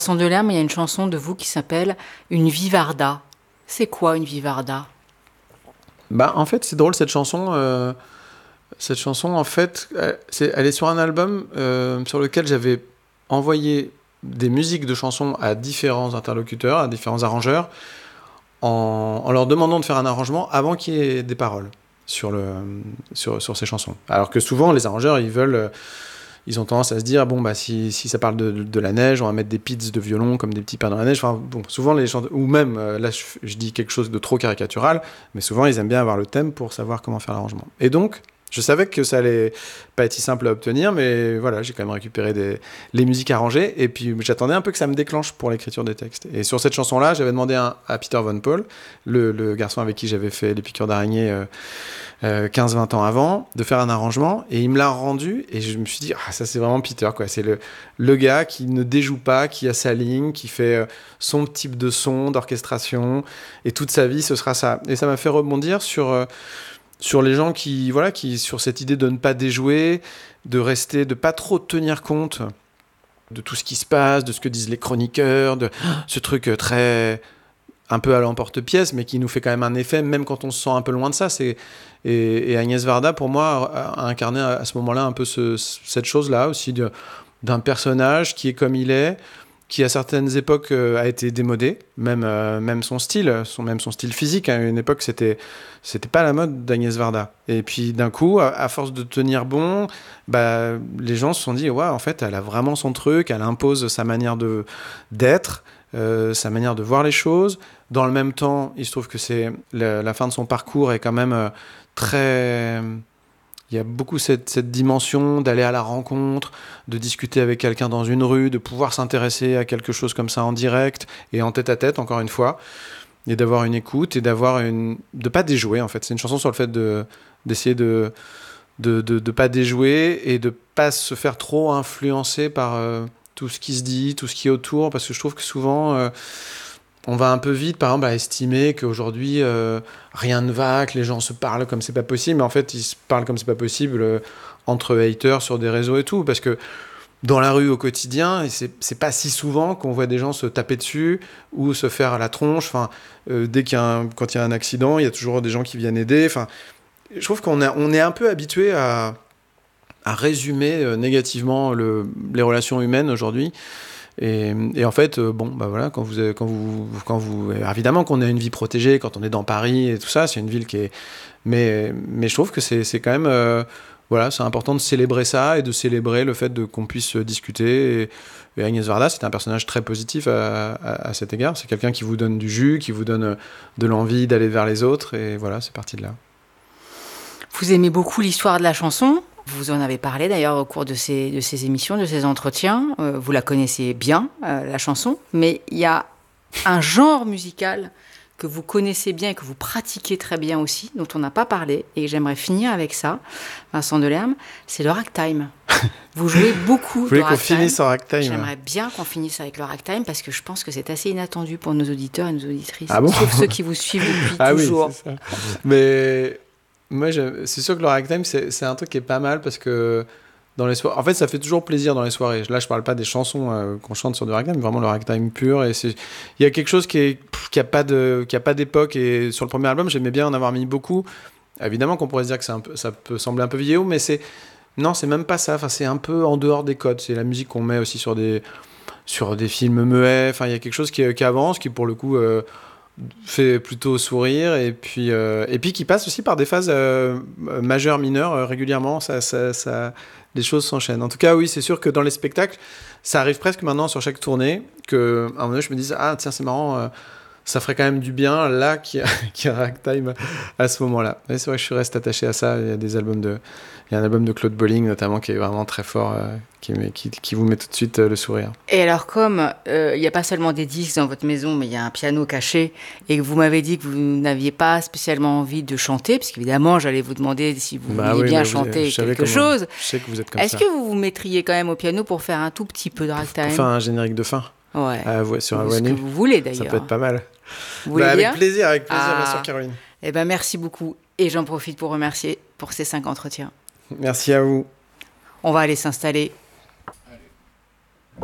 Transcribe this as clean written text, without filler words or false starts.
Vincent Delerme, il y a une chanson de vous qui s'appelle Une Vivarda. C'est quoi une Vivarda? Bah, en fait, c'est drôle cette chanson. Cette chanson, en fait, elle est sur un album sur lequel j'avais envoyé des musiques de chansons à différents interlocuteurs, à différents arrangeurs, en leur demandant de faire un arrangement avant qu'il y ait des paroles sur ces chansons. Alors que souvent, les arrangeurs, ils ont tendance à se dire, bon, bah, si ça parle de la neige, on va mettre des pits de violon comme des petits pères dans la neige. Enfin, bon, souvent, les chanteurs, ou même, là, je dis quelque chose de trop caricatural, mais souvent, ils aiment bien avoir le thème pour savoir comment faire l'arrangement. Et donc, je savais que ça allait pas être si simple à obtenir, mais voilà, j'ai quand même récupéré les musiques arrangées, et puis j'attendais un peu que ça me déclenche pour l'écriture des textes. Et sur cette chanson-là, j'avais demandé à Peter Von Paul, le garçon avec qui j'avais fait Les Piqûres d'araignée 15-20 ans avant, de faire un arrangement, et il me l'a rendu, et je me suis dit, ah, ça c'est vraiment Peter, quoi. C'est le gars qui ne déjoue pas, qui a sa ligne, qui fait son type de son, d'orchestration, et toute sa vie, ce sera ça. Et ça m'a fait rebondir sur les gens qui sur cette idée de ne pas déjouer, de pas trop tenir compte de tout ce qui se passe, de ce que disent les chroniqueurs, de ce truc très un peu à l'emporte-pièce, mais qui nous fait quand même un effet, même quand on se sent un peu loin de ça. Et Agnès Varda, pour moi, a incarné à ce moment-là un peu cette chose-là aussi d'un personnage qui est comme il est, qui à certaines époques a été démodé, même son style, son style physique. À une époque, c'était pas la mode d'Agnès Varda. Et puis d'un coup, à force de tenir bon, bah, les gens se sont dit, ouais, en fait, elle a vraiment son truc, elle impose sa manière d'être, sa manière de voir les choses. Dans le même temps, il se trouve que c'est la fin de son parcours est quand même très... Il y a beaucoup cette dimension d'aller à la rencontre, de discuter avec quelqu'un dans une rue, de pouvoir s'intéresser à quelque chose comme ça en direct et en tête-à-tête, encore une fois, et d'avoir une écoute et de pas déjouer, en fait. C'est une chanson sur le fait d'essayer de pas déjouer et de pas se faire trop influencer par tout ce qui se dit, tout ce qui est autour, parce que je trouve que souvent... on va un peu vite, par exemple, à estimer qu'aujourd'hui, rien ne va, que les gens se parlent comme c'est pas possible. Mais en fait, ils se parlent comme c'est pas possible entre haters sur des réseaux et tout. Parce que dans la rue, au quotidien, et c'est pas si souvent qu'on voit des gens se taper dessus ou se faire à la tronche. Enfin, quand il y a un accident, il y a toujours des gens qui viennent aider. Enfin, je trouve on est un peu habitué à résumer négativement les relations humaines aujourd'hui. Et en fait, bon, bah voilà, évidemment qu'on a une vie protégée quand on est dans Paris et tout ça, c'est une ville qui est, mais je trouve que c'est quand même, voilà, c'est important de célébrer ça et de célébrer le fait qu'on puisse discuter. Et Agnès Varda, c'est un personnage très positif à cet égard. C'est quelqu'un qui vous donne du jus, qui vous donne de l'envie d'aller vers les autres, et voilà, c'est parti de là. Vous aimez beaucoup l'histoire de la chanson. Vous en avez parlé d'ailleurs au cours de ces émissions, de ces entretiens. Vous la connaissez bien, la chanson. Mais il y a un genre musical que vous connaissez bien et que vous pratiquez très bien aussi, dont on n'a pas parlé. Et j'aimerais finir avec ça, Vincent Delerme, c'est le ragtime. Vous jouez beaucoup de ragtime. Vous voulez qu'on finisse en ragtime? J'aimerais bien qu'on finisse avec le ragtime parce que je pense que c'est assez inattendu pour nos auditeurs et nos auditrices. Ah bon? Sauf ceux qui vous suivent depuis toujours. Oui, c'est ça. Mais... moi, c'est sûr que le ragtime, c'est un truc qui est pas mal parce que dans les soirées... En fait, ça fait toujours plaisir dans les soirées. Là, je parle pas des chansons qu'on chante sur du ragtime, mais vraiment le ragtime pur. Et il y a quelque chose qui a pas d'époque. Et sur le premier album, j'aimais bien en avoir mis beaucoup. Évidemment qu'on pourrait se dire que ça peut sembler un peu vieillot, mais non, c'est même pas ça. Enfin, c'est un peu en dehors des codes. C'est la musique qu'on met aussi sur des films muets. Enfin, il y a quelque chose qui avance, qui pour le coup... fait plutôt sourire et puis qui passe aussi par des phases majeures, mineures régulièrement. Les choses s'enchaînent. En tout cas, oui, c'est sûr que dans les spectacles, ça arrive presque maintenant sur chaque tournée qu'à un moment donné, je me dis ah tiens, c'est marrant, ça ferait quand même du bien là qu'il y a ragtime à ce moment-là. Et c'est vrai que je reste attaché à ça. Il y a un album de Claude Bolling notamment qui est vraiment très fort, qui vous met tout de suite le sourire. Et alors comme il n'y a pas seulement des disques dans votre maison, mais il y a un piano caché, et que vous m'avez dit que vous n'aviez pas spécialement envie de chanter, parce qu'évidemment j'allais vous demander si vous vouliez bien chanter quelque chose. Je sais que vous êtes comme ça. Est-ce que vous vous mettriez quand même au piano pour faire un tout petit peu de ragtime? Pour faire un générique de fin. Ouais. Sur un ce que vous voulez d'ailleurs. Ça peut être pas mal. Vous voulez bien? Avec plaisir, bien sûr, Caroline. Eh ben merci beaucoup. Et j'en profite pour remercier pour ces 5 entretiens. Merci à vous. On va aller s'installer